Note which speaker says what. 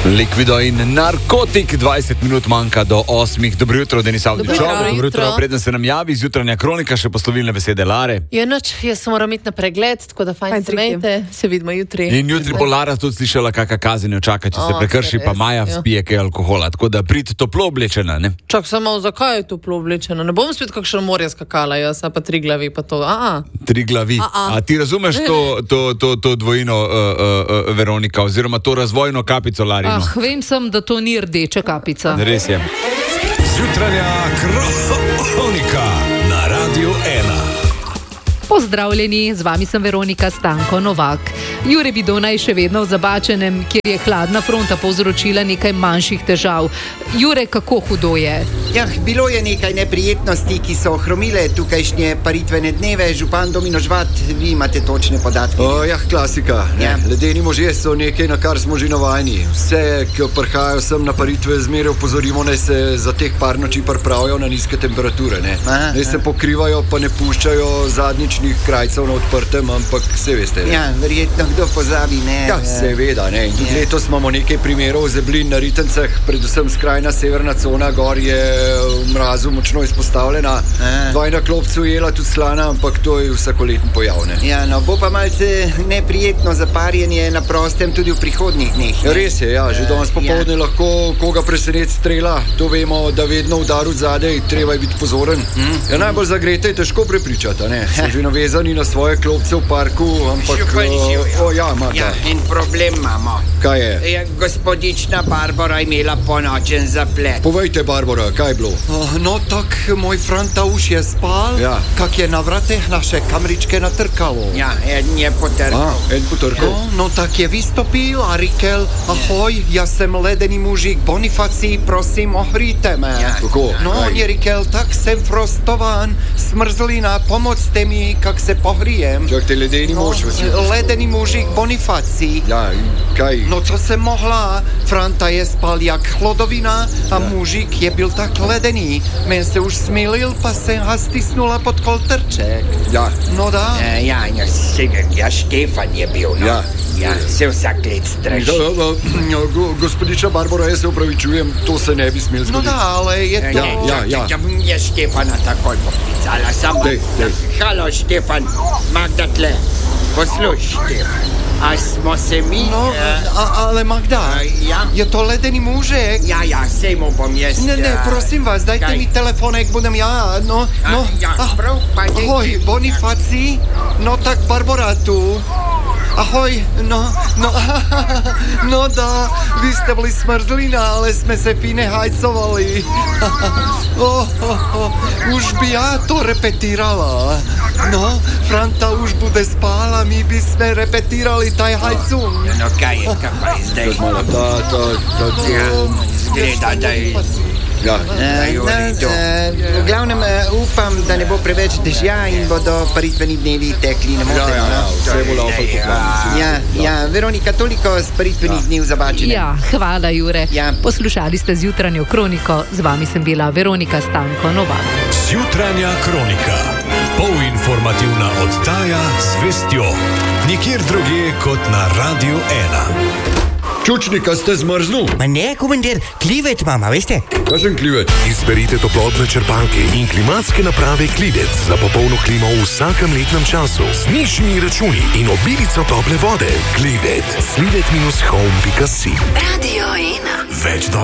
Speaker 1: Likvido in narkotik, 20 minut manjka do 8. Dobro jutro, Denis Avdićov. Dobro jutro. Preden se nam javi zjutranja kronika, še poslovilne besede Lare.
Speaker 2: Je noč, jaz moram iti na pregled, tako da fajn se imejte, se vidimo jutri.
Speaker 1: In jutri bo Lara tudi slišala, kakšna kazen jo čaka, če se prekrši, pa Maja spije kaj alkohola. Tako da prid toplo oblečena, ne?
Speaker 2: Čak samo, zakaj je toplo oblečena? Ne bom spet kakšno morje skakala, jaz pa tri glavi pa to.
Speaker 1: Tri glavi. A ti razumeš to dvojino Veronika, oziroma to razvojno kapico Larino?
Speaker 3: Vem sem, da to ni rdeča kapica.
Speaker 1: Res je.
Speaker 4: Zjutranja kronika na Radiu 1.
Speaker 3: Pozdravljeni, z vami sem Veronika Stanko Novak. Jure Bidona je še vedno v Zabačenem, kjer je hladna fronta povzročila nekaj manjših težav. Jure, kako hudo je?
Speaker 5: Bilo je nekaj neprijetnosti, ki so ohromile tukajšnje paritvene dneve. Župan Domino Žvat, vi imate točne podatke.
Speaker 6: Klasika. Ledeni možje so nekaj, na kar smo že navajeni. Vse, ki prihajajo sem na paritve, zmeraj opozorimo, naj se za teh par noči pripravijo na nizke temperature. Naj se pokrivajo, pa ne puščajo zadnjičnih krajcev na odprtem, ampak se veste.
Speaker 5: Verjetno kdo pozabi, ne?
Speaker 6: Seveda, ne. In tudi letos imamo nekaj primerov zeblin na Ritencah, predvsem skrajna severna cona gor je v mrazu močno izpostavljena. Dvajna klopca ujela tudi slana, ampak to je vsakoletni pojav, ne.
Speaker 5: Bo pa malce neprijetno zaparjenje na prostem tudi v prihodnjih dneh.
Speaker 6: Res je, že danes popoldne lahko koga preseneti strela. To vemo, da vedno udar od zadaj, treba je biti pozoren. Najbolj zagrete je težko prepričati, ne. So že navezani na svoje klopce v parku, ampak...
Speaker 5: In problem imamo.
Speaker 6: Kaj je?
Speaker 5: Gospodična Barbara je imela ponočen zaplet.
Speaker 6: Povejte, Barbara, kaj je bilo?
Speaker 7: No, tak moj franta už je spal, kak je na vrateh naše kamričke natrkalo.
Speaker 5: En je potrkal.
Speaker 6: En potrkal?
Speaker 7: No, tak je vystopil a rikel, ahoj, ja sem ledený mužík Bonifací, prosím, ohríte me.
Speaker 6: Kako?
Speaker 7: No, on je rikel, tak sem frostován, smrzlina, pomocte mi, kak se pohrijem.
Speaker 6: Čak, ty ledený muž.
Speaker 7: Ledený mužík Bonifací.
Speaker 6: Kaj?
Speaker 7: No, co jsem mohla, franta je spal jak chlodovina a mužík je byl tak ledený. Men se už smilil, pa se ha stisnula pod koltrček. No da.
Speaker 5: Štefan je bil, no. Se vsak let straši.
Speaker 6: Gospodiča Barbara, jaz se upravičujem, to se ne bi smel zgoditi.
Speaker 7: No da, ale je to...
Speaker 5: Je Štefana takoj poklicala, samo... Halo, Štefan, Magda tle. Posluš, Štefan, a smo se mi...
Speaker 7: No, ale Magda, je to ledený mužek?
Speaker 5: Sej mu bom jaz...
Speaker 7: Ne, prosím vás, dajte mi telefonek, budem Ahoj, Bonifací, no tak Barbara tu. Ahoj, no da, vy ste boli smrzlina, ale sme se fine hajcovali. Už by ja to repetírala. No, Franta už bude spála, my by sme repetírali taj hajcu.
Speaker 5: No kaj zdaj? Zgleda, da je... V glavnem upam, da ne bo preveč dežja in bodo paritveni dnevi tekli nemoteno.
Speaker 6: Vse bo laufal po planu.
Speaker 5: Veronika, toliko z paritvenih dni v Zabačenem.
Speaker 3: Hvala, Jure. Poslušali ste zjutranjo kroniko, z vami sem bila Veronika Stanko Novak.
Speaker 4: Zjutranja kronika, polinformativna oddaja z vestjo. Nikjer drugje kot na Radiu 1.
Speaker 6: Čučnika ste zmrznul?
Speaker 8: Ma ne, komandir, klivet mama, veste?
Speaker 6: Kakšen klivet?
Speaker 4: Izberite toplotne črpalke in klimatske naprave Klivec za popolno klimo v vsakem letnem času z nižjimi računi in obilico tople vode. Klivet, slivet-home.si.
Speaker 9: Radio 1.
Speaker 4: Več